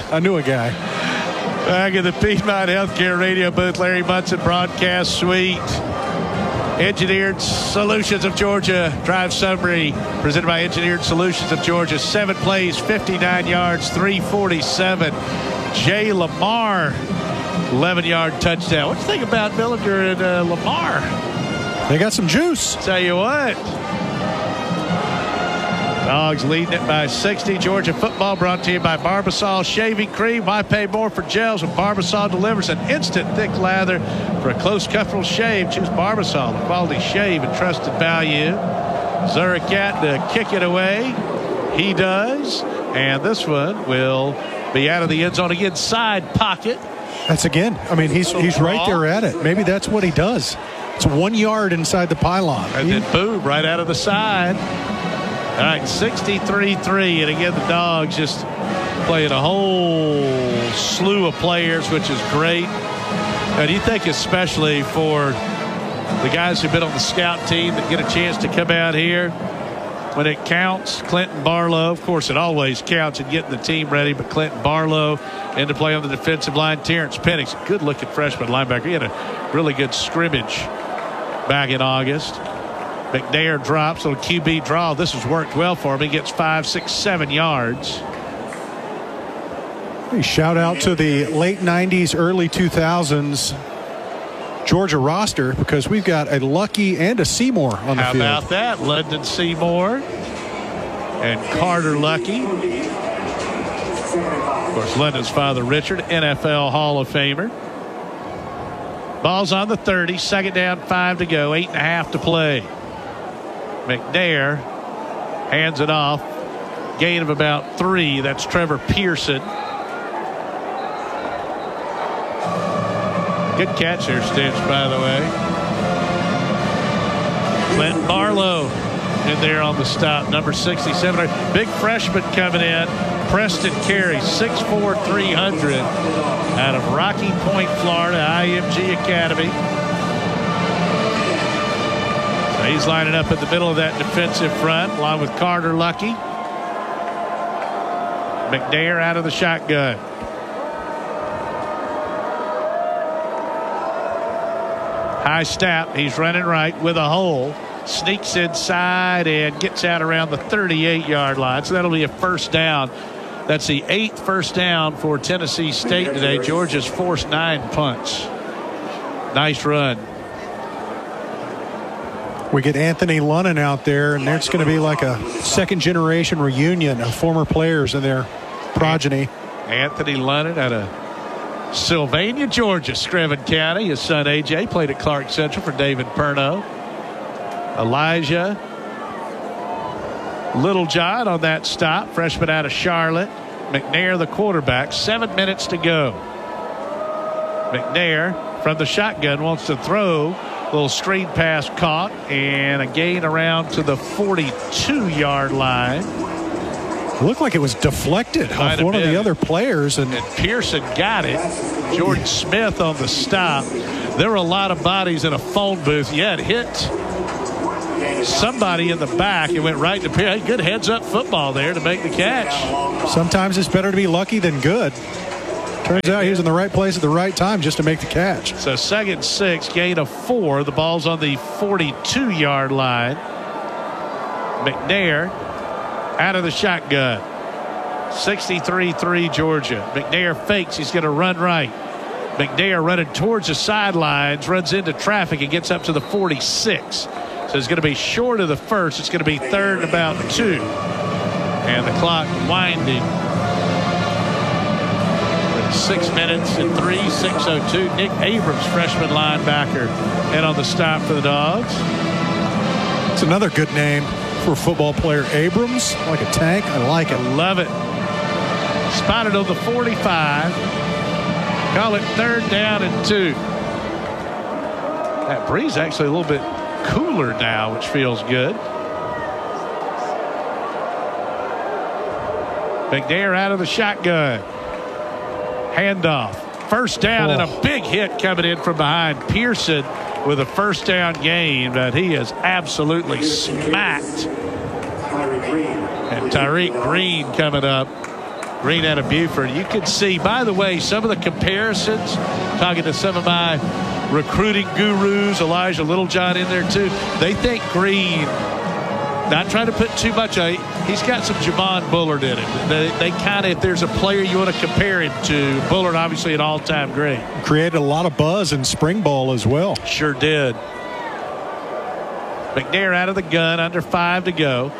I knew a guy. Back in the Piedmont Healthcare radio booth, Larry Munson broadcast suite. Engineered Solutions of Georgia drive summary presented by Engineered Solutions of Georgia. 7 plays, 59 yards, 347. Jay Lamar, 11-yard touchdown. What do you think about Milliger and Lamar? They got some juice. Tell you what. Dogs leading it by 60. Georgia football brought to you by Barbasol Shaving Cream. Why pay more for gels when Barbasol delivers an instant thick lather for a close, comfortable shave? Choose Barbasol, a quality shave and trusted value. Zuricat to kick it away. He does. And this one will be out of the end zone again, side pocket. That's again. I mean, he's right there at it. Maybe that's what he does. It's 1 yard inside the pylon. And then boom, right out of the side. All right, 63-3, and again, the Dogs just playing a whole slew of players, which is great. And you think especially for the guys who've been on the scout team that get a chance to come out here when it counts. Clinton Barlow, of course, it always counts in getting the team ready, but Clinton Barlow into play on the defensive line. Terrence Penix, a good-looking freshman linebacker. He had a really good scrimmage back in August. McNair drops on a QB draw. This has worked well for him. He gets 5, 6, 7 yards. Hey, shout out to the late 90s, early 2000s Georgia roster, because we've got a Lucky and a Seymour on the field. How about that? London Seymour and Carter Lucky. Of course, London's father, Richard, NFL Hall of Famer. Ball's on the 30. Second down, 5 to go. 8.5 to play. McNair hands it off. Gain of about 3. That's Trevor Pearson. Good catch there, Stitch, by the way. Clinton Barlow in there on the stop. Number 67. Big freshman coming in. Preston Carey, 6'4", 300. Out of Rocky Point, Florida, IMG Academy. He's lining up in the middle of that defensive front along with Carter Lucky. McNair out of the shotgun. High snap. He's running right with a hole. Sneaks inside and gets out around the 38-yard line. So that'll be a first down. That's the 8th first down for Tennessee State today. Georgia's forced 9 punts. Nice run. We get Anthony Lunnan out there, and it's going to be like a second-generation reunion of former players and their progeny. Anthony Lunnan out of Sylvania, Georgia, Screven County. His son, A.J., played at Clark Central for David Perno. Elijah Littlejohn on that stop, freshman out of Charlotte. McNair, the quarterback. 7 minutes to go. McNair from the shotgun wants to throw. Little screen pass caught, and a gain around to the 42-yard line. It looked like it was deflected off one of the other players. And Pearson got it. Jordan Smith on the stop. There were a lot of bodies in a phone booth. Yeah, it hit somebody in the back. It went right to Pearson. Good heads-up football there to make the catch. Sometimes it's better to be lucky than good. Turns out he was in the right place at the right time just to make the catch. So 2nd and 6, gain of 4. The ball's on the 42-yard line. McNair out of the shotgun. 63-3 Georgia. McNair fakes. He's going to run right. McNair running towards the sidelines, runs into traffic and gets up to the 46. So it's going to be short of the first. It's going to be 3rd and about 2. And the clock winding. 6 minutes and 3, 6:02. Nick Abrams, freshman linebacker, and on the stop for the Dogs. It's another good name for a football player. Abrams, like a tank. I like it. I love it. Spotted on the 45. Call it 3rd down and 2. That breeze actually a little bit cooler now, which feels good. McNair out of the shotgun. Handoff. First down and a big hit coming in from behind. Pearson with a first down gain, but he is absolutely smacked. And Tyreek Green coming up Green out of Buford. You can see, by the way, some of the comparisons, talking to some of my recruiting gurus, Elijah Littlejohn in there too. They think Green, not trying to put too much on, he's got some Javon Bullard in it. They kind of, if there's a player you want to compare him to, Bullard obviously an all-time great. Created a lot of buzz in spring ball as well. Sure did. McNair out of the gun, under 5 to go.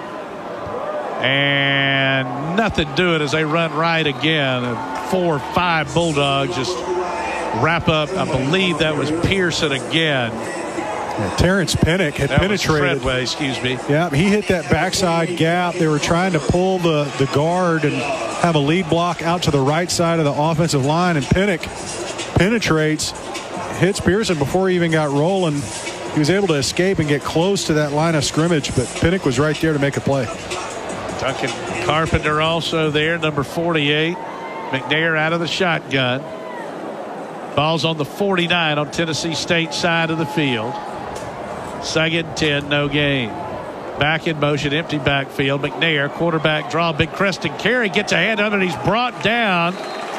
And nothing doing as they run right again. 4 or 5 Bulldogs just wrap up. I believe that was Pearson again. Yeah, Terrence Pinnock had penetrated. Treadway, excuse me. Yeah, he hit that backside gap. They were trying to pull the guard and have a lead block out to the right side of the offensive line, and Pinnock penetrates, hits Pearson before he even got rolling. He was able to escape and get close to that line of scrimmage, but Pinnock was right there to make a play. Duncan Carpenter also there, number 48. McNair out of the shotgun. Ball's on the 49 on Tennessee State side of the field. 2nd and 10, no gain. Back in motion, empty backfield. McNair, quarterback draw, big Creston carry, gets a hand under it. He's brought down.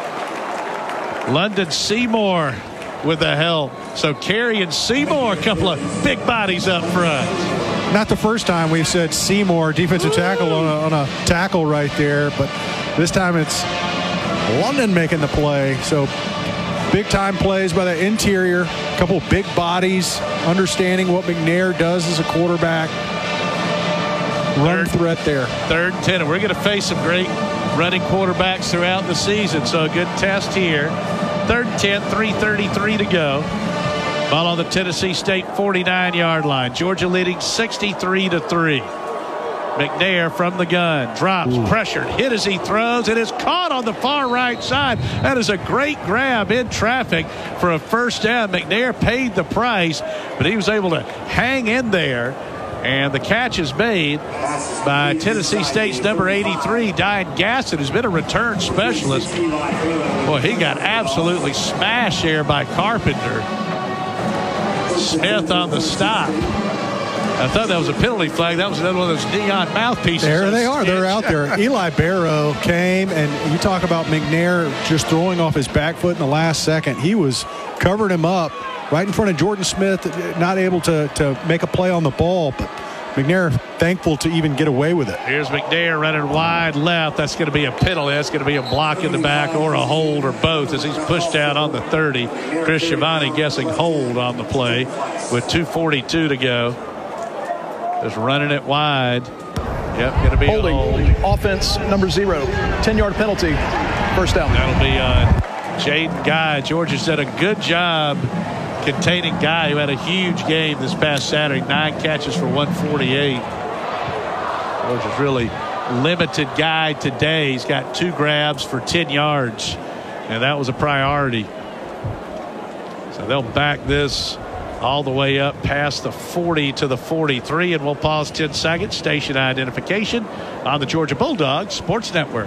London Seymour with the help. So Carey and Seymour, a couple of big bodies up front. Not the first time we've said Seymour, defensive tackle on a tackle right there, but this time it's London making the play. So big time plays by the interior, a couple of big bodies, understanding what McNair does as a quarterback. Run threat there. 3rd and 10, and we're going to face some great running quarterbacks throughout the season, so a good test here. 3rd and 10, 3:33 to go. Ball on the Tennessee State 49-yard line. Georgia leading 63-3. McNair from the gun, drops, pressured, hit as he throws. It is caught on the far right side. That is a great grab in traffic for a first down. McNair paid the price, but he was able to hang in there. And the catch is made by Tennessee State's number 83, Diane Gasson, who's been a return specialist. Boy, he got absolutely smashed there by Carpenter. Smith on the stop. I thought that was a penalty flag. That was another one of those neon mouthpieces. There they are. They're out there. Eli Barrow came, and you talk about McNair just throwing off his back foot in the last second. He was covering him up right in front of Jordan Smith, not able to make a play on the ball, but McNair thankful to even get away with it. Here's McNair running wide left. That's going to be a penalty. That's going to be a block in the back or a hold or both as he's pushed out on the 30. Chris Schiavone guessing hold on the play with 2:42 to go. Just running it wide. Yep, going to be holding. A hold. Offense number 0. 10-yard penalty. First down. That'll be Jaden Guy. Georgia's done a good job containing Guy, who had a huge game this past Saturday. 9 catches for 148. Georgia's really limited Guy today. He's got 2 grabs for 10 yards. And that was a priority. So they'll back this all the way up past the 40 to the 43, and we'll pause 10 seconds. Station identification on the Georgia Bulldogs Sports Network.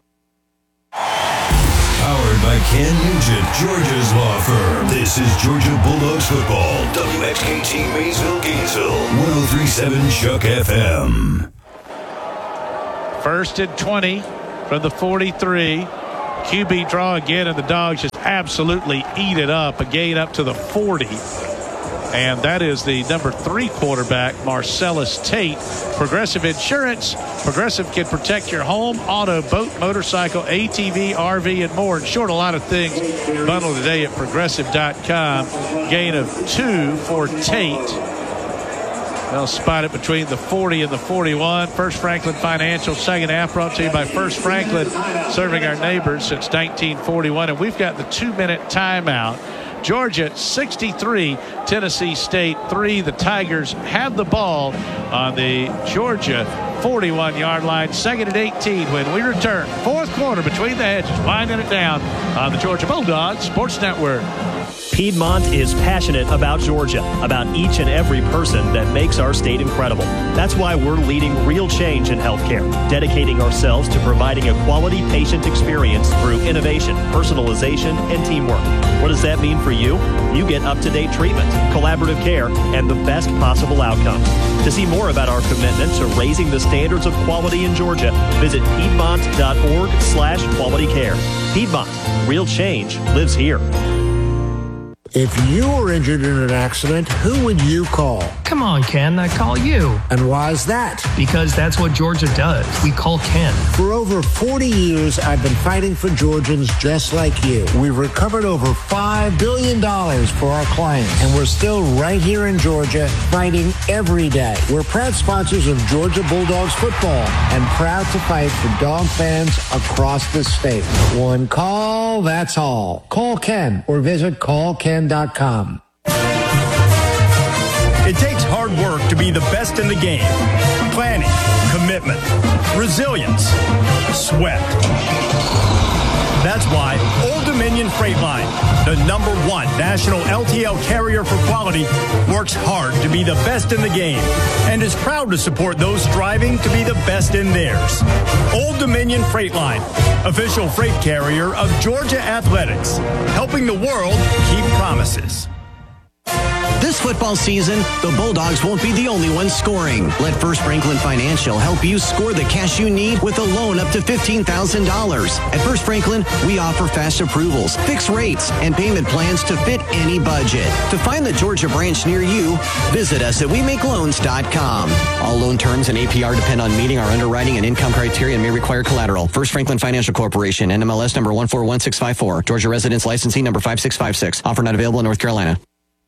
Powered by Ken Nugent, Georgia's law firm. This is Georgia Bulldogs football. WXKT Maysville, Gainesville, 103.7 Chuck FM. 1st and 20 from the 43. QB draw again, and the Dogs just absolutely eat it up. A gain up to the 40. And that is the number 3 quarterback, Marcellus Tate. Progressive Insurance. Progressive can protect your home, auto, boat, motorcycle, ATV, RV, and more. In short, a lot of things bundled today at Progressive.com. Gain of 2 for Tate. They'll spot it between the 40 and the 41. First Franklin Financial, second half brought to you by First Franklin, serving our neighbors since 1941. And we've got the 2-minute timeout. Georgia 63, Tennessee State 3. The Tigers have the ball on the Georgia 41-yard line. 2nd and 18 when we return. 4th quarter between the hedges, winding it down on the Georgia Bulldogs Sports Network. Piedmont is passionate about Georgia, about each and every person that makes our state incredible. That's why we're leading real change in healthcare, dedicating ourselves to providing a quality patient experience through innovation, personalization, and teamwork. What does that mean for you? You get up-to-date treatment, collaborative care, and the best possible outcomes. To see more about our commitment to raising the standards of quality in Georgia, visit Piedmont.org/qualityinc. quality care. Piedmont, real change lives here. If you were injured in an accident, who would you call? Come on, Ken, I call you. And why is that? Because that's what Georgia does. We call Ken. For over 40 years, I've been fighting for Georgians just like you. We've recovered over $5 billion for our clients, and we're still right here in Georgia fighting every day. We're proud sponsors of Georgia Bulldogs football and proud to fight for dog fans across the state. One call, that's all. Call Ken or visit callken.com. It takes hard work to be the best in the game. Planning, commitment, resilience, sweat. That's why Old Dominion Freight Line, the #1 national LTL carrier for quality, works hard to be the best in the game and is proud to support those striving to be the best in theirs. Old Dominion Freight Line, official freight carrier of Georgia Athletics, helping the world keep promises. This football season, the Bulldogs won't be the only ones scoring. Let First Franklin Financial help you score the cash you need with a loan up to $15,000. At First Franklin, we offer fast approvals, fixed rates, and payment plans to fit any budget. To find the Georgia branch near you, visit us at WeMakeLoans.com. All loan terms and APR depend on meeting our underwriting and income criteria and may require collateral. First Franklin Financial Corporation, NMLS number 141654. Georgia residence licensing number 5656. Offer not available in North Carolina.